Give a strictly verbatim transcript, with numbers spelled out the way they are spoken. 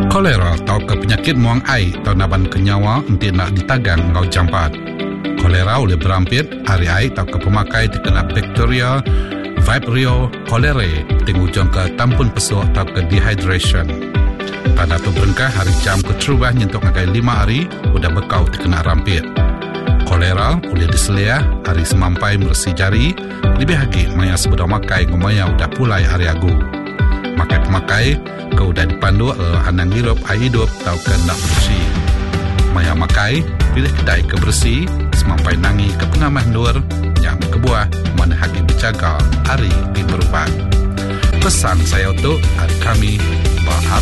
Kolera atau ke penyakit muang air atau naban kenyawa nanti nak ditagang ngau jampat. Kolera boleh berampit hari air atau ke pemakai terkena bakteria Vibrio cholerae tingujung ke tampun pesuk atau ke dehydration. Pada tu berengkah hari jam keterubah nyentuk ngagai lima hari udah bekau terkena rampit. Kolera boleh diseliah hari semampai meresi jari lebih lagi maya sebeda makai ngomaya udah pulai hari agu. Makai pemakai ke udah dipandu uh, anang hirup air hidup atau ke nak bersih. Maya makai pilih kedai kebersih semampai nangi ke penamah nur yang kebuah mana haki berjaga hari di berubat. Pesan saya untuk hari kami bahar